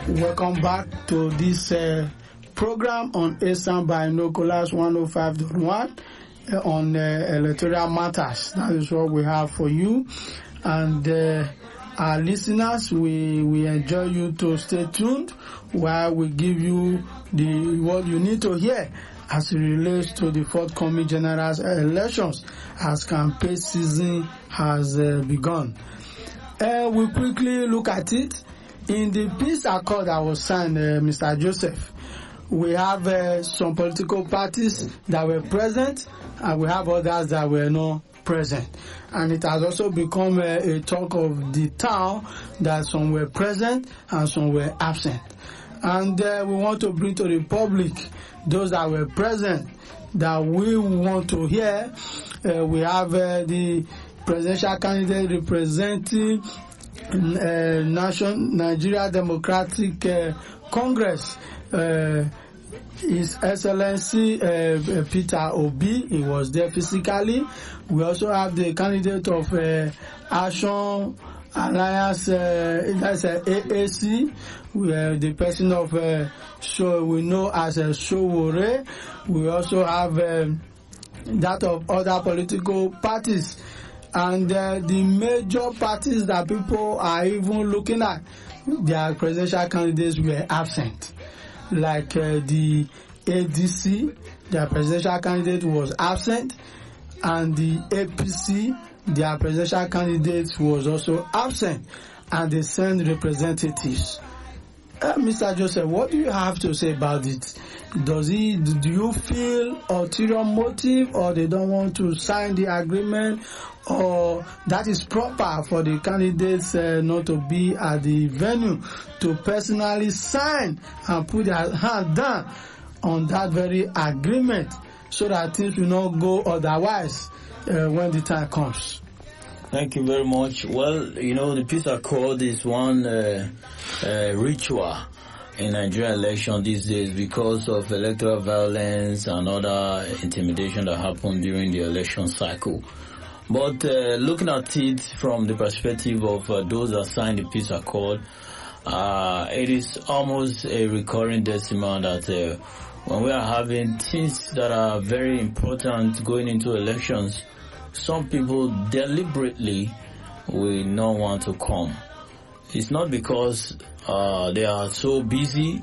Welcome back to this program on Eastern Binoculars 105.1 on electoral matters. That is what we have for you. And our listeners, we enjoy you to stay tuned while we give you what you need to hear as it relates to the forthcoming general elections as campaign season has begun. We quickly look at it. In the peace accord that was signed, Mr. Joseph, we have some political parties that were present and we have others that were not present. And it has also become a talk of the town that some were present and some were absent. And we want to bring to the public those that were present that we want to hear. We have the presidential candidate representing Nigeria Democratic Congress, His Excellency Peter Obi. He was there physically. We also have the candidate of Action Alliance, that's AAC, the person of so we know as Sowore. We also have that of other political parties. And the major parties that people are even looking at, their presidential candidates were absent. Like the ADC, their presidential candidate was absent. And the APC, their presidential candidate was also absent. And they sent representatives. Mr. Joseph, what do you have to say about it? Do you feel ulterior motive, or they don't want to sign the agreement, or that is proper for the candidates not to be at the venue to personally sign and put their hand down on that very agreement so that things will not go otherwise when the time comes? Thank you very much. Well, the peace accord is one ritual in Nigerian election these days because of electoral violence and other intimidation that happened during the election cycle. But looking at it from the perspective of those that signed the peace accord, it is almost a recurring decimal that when we are having things that are very important going into elections, some people deliberately will not want to come. It's not because they are so busy,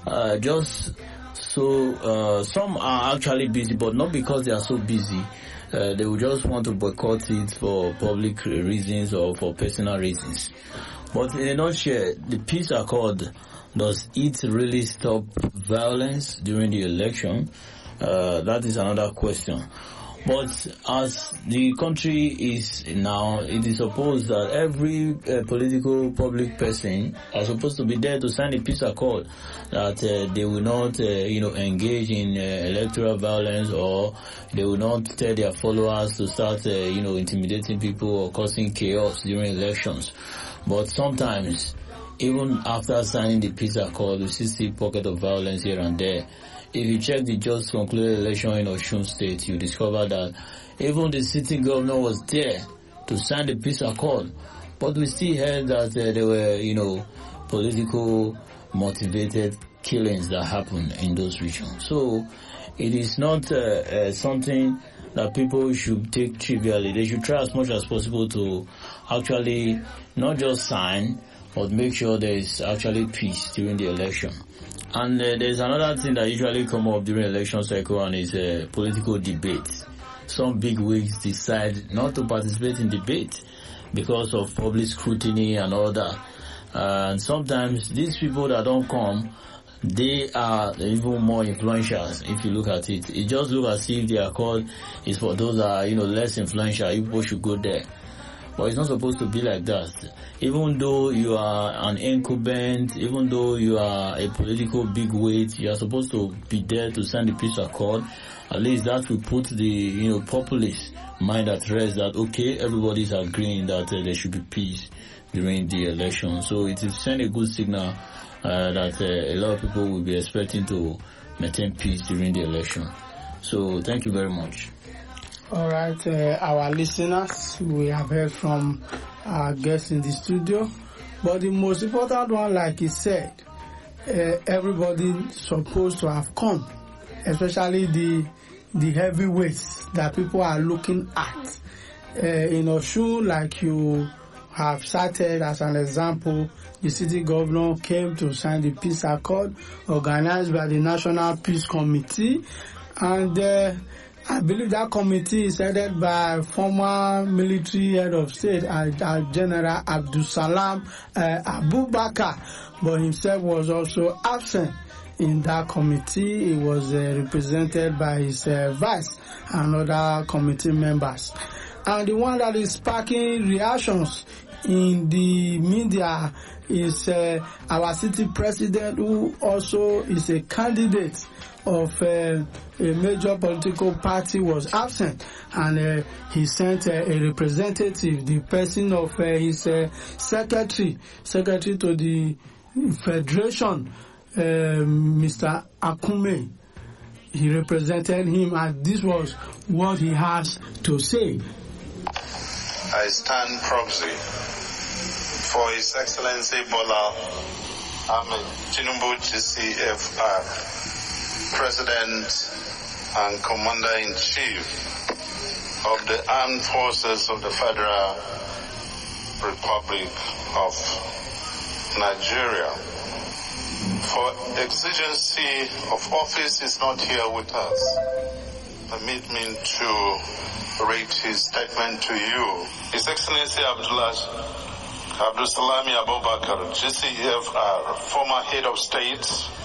some are actually busy, but not because they are so busy. They will just want to boycott it for public reasons or for personal reasons. But in a nutshell, the peace accord, does it really stop violence during the election? That is another question. But as the country is now, it is supposed that every political public person are supposed to be there to sign a peace accord, that they will not, engage in electoral violence, or they will not tell their followers to start, intimidating people or causing chaos during elections. But sometimes, even after signing the peace accord, we see pocket of violence here and there. If you check the just concluded election in Osun State, you discover that even the sitting governor was there to sign the peace accord. But we still heard that there were, political motivated killings that happened in those regions. So it is not something that people should take trivially. They should try as much as possible to actually not just sign, but make sure there is actually peace during the election. And there's another thing that usually come up during election cycle, and is political debate. Some big wigs decide not to participate in debate because of public scrutiny and all that. And sometimes these people that don't come, they are even more influential. If you look at it, it just looks as if the accord is for those that are less influential. People should go there. But it's not supposed to be like that. Even though you are an incumbent, even though you are a political bigweight, you are supposed to be there to sign the peace accord. At least that will put the populace mind at rest that okay, everybody is agreeing that there should be peace during the election. So it will send a good signal that a lot of people will be expecting to maintain peace during the election. So thank you very much. All right, our listeners, we have heard from our guests in the studio, but the most important one, like he said, everybody supposed to have come, especially the heavyweights that people are looking at. In Osun, like you have cited as an example, the city governor came to sign the peace accord organized by the National Peace Committee, and I believe that committee is headed by former military head of state, General Abdulsalam Abubakar, but himself was also absent in that committee. He was represented by his vice and other committee members. And the one that is sparking reactions in the media is our city president, who also is a candidate of a major political party, was absent, and he sent a representative, the person of his secretary to the federation, Mr. Akume. He represented him, and this was what he has to say. I stand proxy for His Excellency Bola Ahmed Tinubu GCFR, President and Commander-in-Chief of the Armed Forces of the Federal Republic of Nigeria. For exigency of office is not here with us. Permit me to read his statement to you. His Excellency Abdulsalami Abubakar, GCFR, former head of state,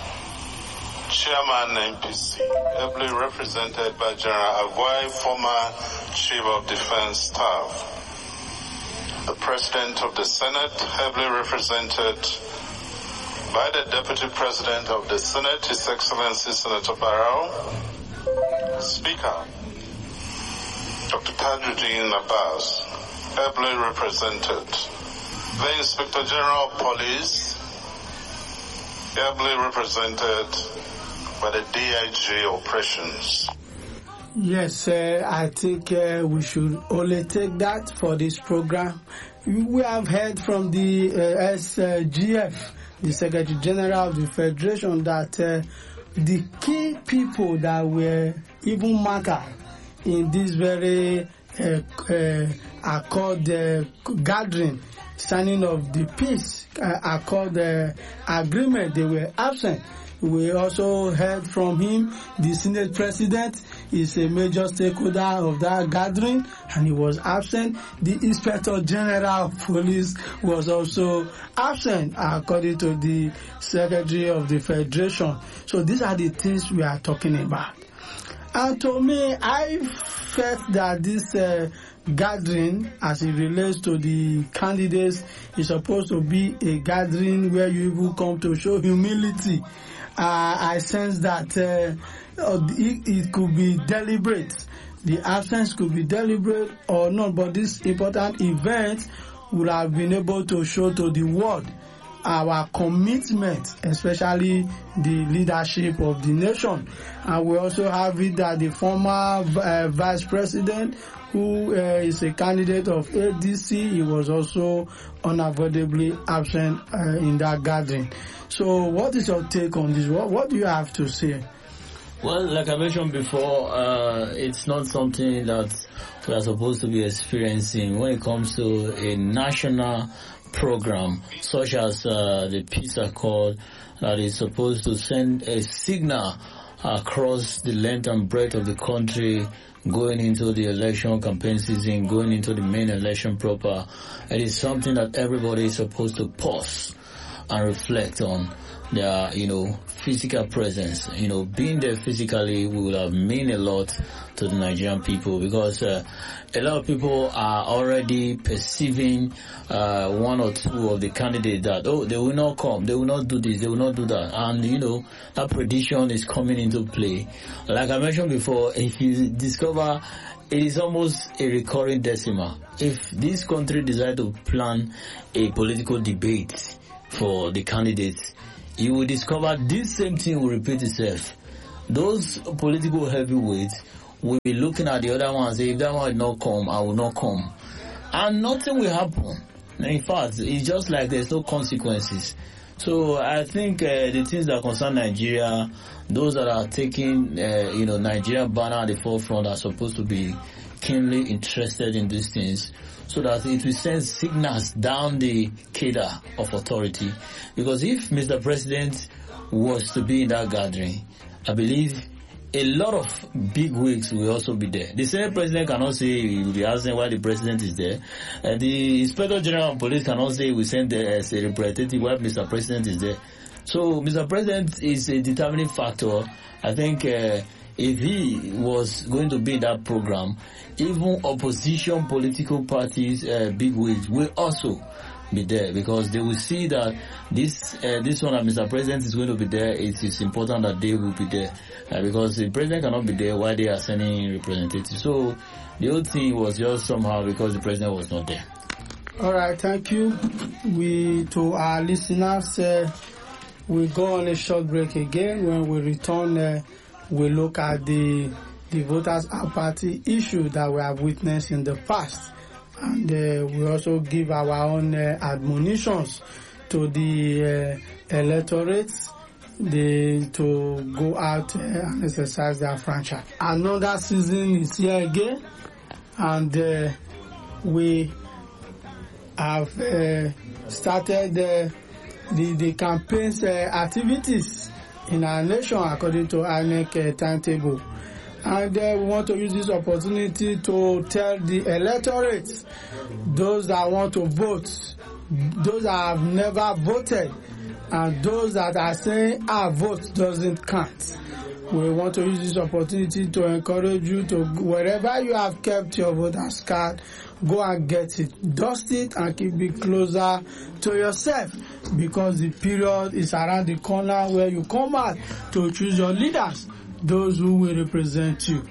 Chairman MPC, ably represented by General Agwai, former Chief of Defense Staff. The President of the Senate, ably represented by the Deputy President of the Senate, His Excellency Senator Barrow. Speaker, Dr. Tajuddin Abbas, ably represented. The Inspector General of Police, ably represented by the DIG Operations. Yes, I think we should only take that for this program. We have heard from the SGF, the Secretary General of the Federation, that the key people that were even marked in this very accord gathering, signing of the peace accord agreement, they were absent. We also heard from him, the Senate President is a major stakeholder of that gathering, and he was absent. The Inspector General of Police was also absent, according to the Secretary of the Federation. So these are the things we are talking about. And to me, I felt that this gathering, as it relates to the candidates, is supposed to be a gathering where you even come to show humility. I sense that it could be deliberate. The absence could be deliberate or not, but this important event would have been able to show to the world our commitment, especially the leadership of the nation. And we also have it that the former vice president, who is a candidate of ADC, he was also unavoidably absent in that gathering. So what is your take on this? What do you have to say? Well, like I mentioned before, it's not something that we are supposed to be experiencing when it comes to a national program such as the Peace Accord that is supposed to send a signal across the length and breadth of the country, going into the election campaign season, going into the main election proper. It is something that everybody is supposed to pause and reflect on their, physical presence. Being there physically will have mean a lot to the Nigerian people, because a lot of people are already perceiving one or two of the candidates that, they will not come, they will not do this, they will not do that. And, that prediction is coming into play. Like I mentioned before, if you discover it is almost a recurring decimal. If this country decides to plan a political debate for the candidates, you will discover this same thing will repeat itself. Those political heavyweights will be looking at the other one and say, if that one will not come, I will not come. And nothing will happen. In fact, it's just like there's no consequences. So I think the things that concern Nigeria, those that are taking, Nigeria banner at the forefront are supposed to be keenly interested in these things, so that it will send signals down the cadre of authority. Because if Mr. President was to be in that gathering, I believe a lot of big wigs will also be there. The Senate President cannot say he will be asking why the President is there. The Inspector General of Police cannot say we send there as a representative why Mr. President is there. So Mr. President is a determining factor. I think if he was going to be in that program, even opposition political parties, big wigs, will also be there, because they will see that this one that Mr. President is going to be there. It is important that they will be there, because the President cannot be there while they are sending representatives. So the whole thing was just somehow because the President was not there. All right, thank you. To our listeners, we go on a short break again. When we return, we look at the voters' apathy issue that we have witnessed in the past. And we also give our own admonitions to the electorates to go out and exercise their franchise. Another season is here again, and we have started the campaign's activities in our nation according to INEC timetable. And we want to use this opportunity to tell the electorate, those that want to vote, those that have never voted, and those that are saying our vote doesn't count. We want to use this opportunity to encourage you to, wherever you have kept your voter's card, go and get it, dust it, and keep it closer to yourself, because the period is around the corner where you come out to choose your leaders, those who will represent you.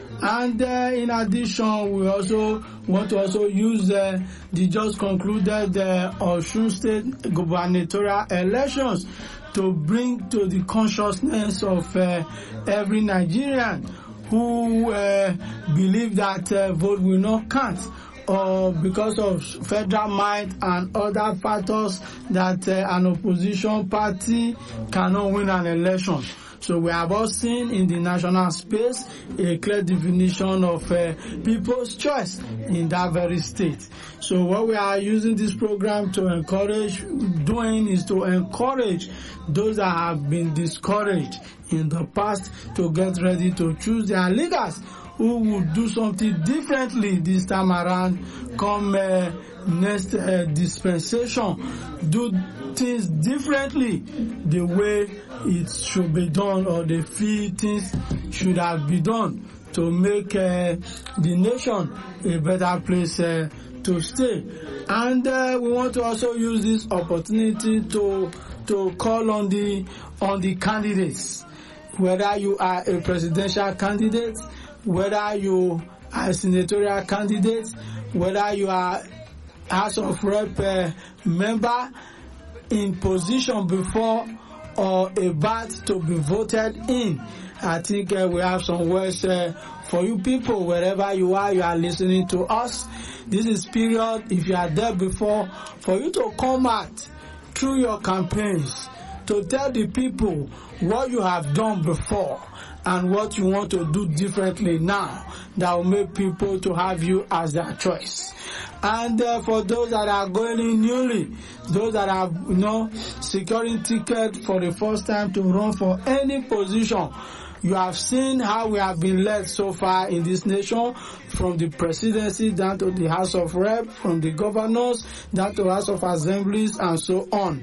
And in addition, we also want to use the just concluded Osun State gubernatorial elections to bring to the consciousness of every Nigerian who believe that vote will not count, or because of federal might and other factors that an opposition party cannot win an election. So we have all seen in the national space a clear definition of people's choice in that very state. So what we are using this program to encourage doing is to encourage those that have been discouraged in the past to get ready to choose their leaders who will do something differently this time around come next dispensation. Do things differently the way it should be done, or the few things should have been done to make the nation a better place to stay. And we want to also use this opportunity to call on the candidates, whether you are a presidential candidate, whether you are a senatorial candidate, whether you are House of Rep member in position before or about to be voted in. I think we have some words for you people, wherever you are listening to us. This is period, if you are there before, for you to come out through your campaigns to tell the people what you have done before and what you want to do differently now that will make people to have you as their choice. And for those that are going in newly, those that are securing ticket for the first time to run for any position, you have seen how we have been led so far in this nation, from the presidency down to the House of Rep, from the governors down to House of Assemblies, and so on.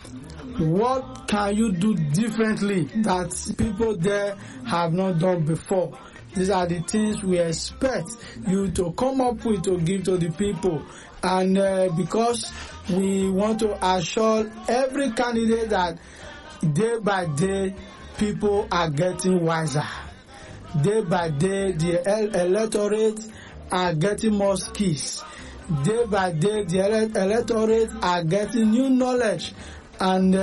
What can you do differently that people there have not done before? These are the things we expect you to come up with to give to the people. And because we want to assure every candidate that day by day people are getting wiser. Day by day the electorate are getting more skills. Day by day the electorate are getting new knowledge and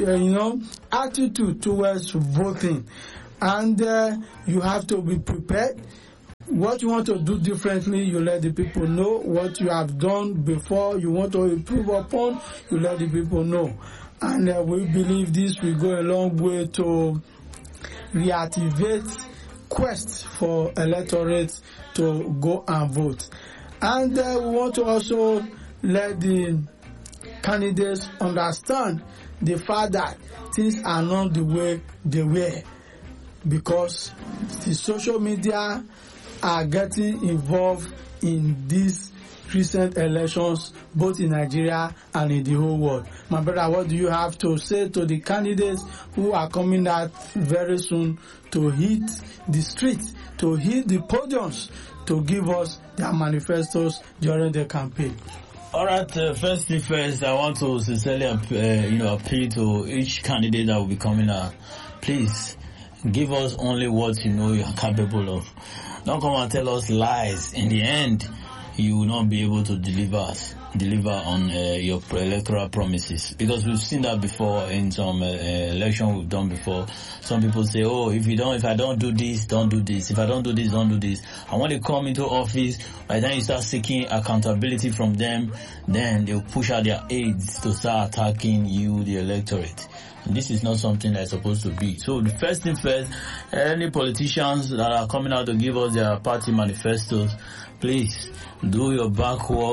attitude towards voting. And you have to be prepared. What you want to do differently, you let the people know. What you have done before, you want to improve upon, you let the people know. And we believe this will go a long way to reactivate quest for electorates to go and vote. And we want to also let the candidates understand the fact that things are not the way they were, because the social media are getting involved in these recent elections, both in Nigeria and in the whole world. My brother, what do you have to say to the candidates who are coming out very soon to hit the streets, to hit the podiums, to give us their manifestos during the campaign? All right. First thing first, I want to sincerely, appeal to each candidate that will be coming out. Please give us only what you know you are capable of. Don't come and tell us lies. In the end, you will not be able to deliver on your electoral promises, because we've seen that before in some election we've done before. Some people say, oh, if I don't do this, don't do this. If I don't do this, don't do this. And when they come into office, by the time you start seeking accountability from them, then they'll push out their aides to start attacking you, the electorate. And this is not something that's supposed to be. So the first thing first, any politicians that are coming out to give us their party manifestos, please do your backroom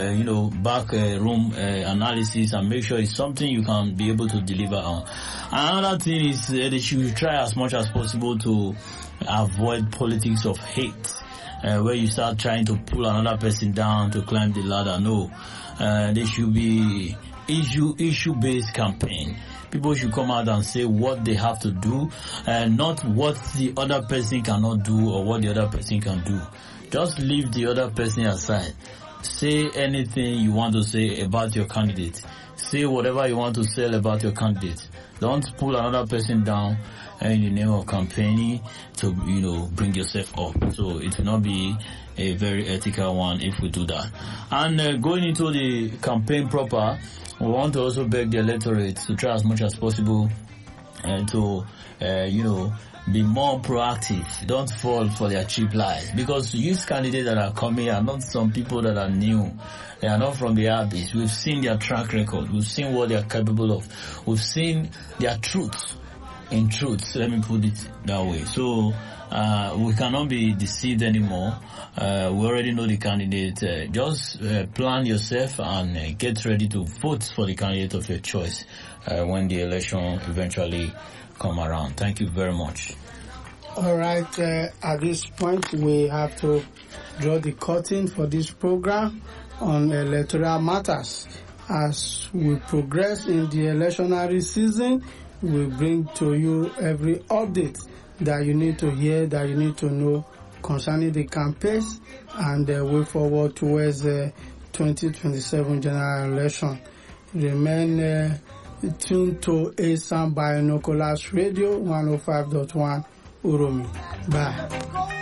analysis and make sure it's something you can be able to deliver on. Another thing is they should try as much as possible to avoid politics of hate, where you start trying to pull another person down to climb the ladder. No, there should be issue-based campaign. People should come out and say what they have to do, and not what the other person cannot do or what the other person can do. Just leave the other person aside. Say anything you want to say about your candidate. Say whatever you want to say about your candidate. Don't pull another person down in the name of campaigning to, bring yourself up. So it will not be a very ethical one if we do that. And going into the campaign proper, we want to also beg the electorate to try as much as possible and to, be more proactive. Don't fall for their cheap lies, because these candidates that are coming are not some people that are new. They are not from the abyss. We've seen their track record. We've seen what they are capable of. We've seen their truth. In truth, let me put it that way. So we cannot be deceived anymore. We already know the candidate. Just plan yourself and get ready to vote for the candidate of your choice when the election eventually come around. Thank you very much. All right. At this point, we have to draw the curtain for this program on electoral matters. As we progress in the electionary season, we bring to you every update that you need to hear, that you need to know concerning the campaigns and the way forward towards the 2027 general election. Remain tuned to ASAM Binoculars Radio 105.1 Uromi. Bye.